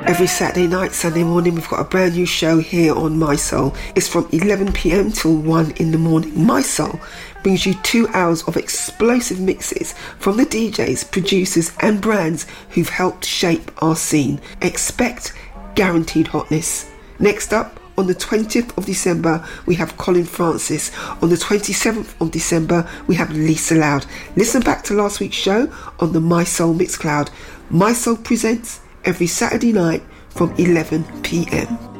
Every Saturday night, Sunday morning, we've got a brand new show here on My Soul. It's from 11 p.m. till 1 in the morning. My Soul brings you 2 hours of explosive mixes from the DJs, producers and brands who've helped shape our scene. Expect guaranteed hotness. Next up, on the 20th of December, we have Colin Francis. On the 27th of December, we have Lisa Loud. Listen back to last week's show on the My Soul Mixcloud. My Soul presents every Saturday night from 11 p.m.